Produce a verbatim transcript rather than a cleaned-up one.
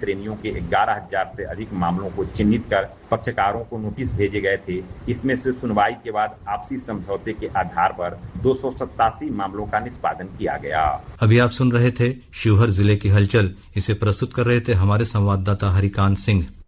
श्रेणियों के ग्यारह हजार से अधिक मामलों को चिन्हित कर पक्षकारों को नोटिस भेजे गए थे। इसमें से सुनवाई के बाद आपसी समझौते के आधार पर दो सौ सत्तासी मामलों का निष्पादन किया गया। अभी आप सुन रहे थे शिवहर जिले की हलचल। इसे प्रस्तुत कर रहे थे हमारे संवाददाता हरिकांत सिंह।